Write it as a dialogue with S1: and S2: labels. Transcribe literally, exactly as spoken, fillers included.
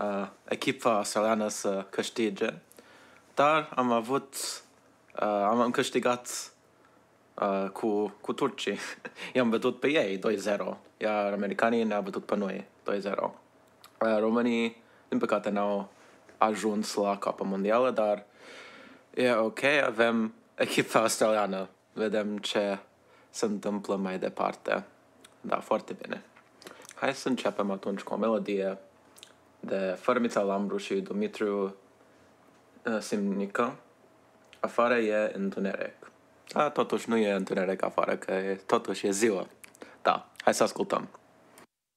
S1: uh, echipa australiană să câștige, dar am avut, uh, am, am câștigat uh, cu, cu turcii. I-am bătut pe ei doi zero, iar americanii ne-au bătut pe noi doi zero. Uh, românii, din păcate, n-au ajuns la Cupa Mondială, dar e ok, avem echipa australiană. Vedem ce se întâmplă mai departe. Da, foarte bine. Hai să începem atunci cu o melodie de Fărmița Lambru și Dumitru uh, Simnică. Afară e întuneric. Da, totuși nu e întuneric afară, că e, totuși e ziua. Da, hai să ascultăm.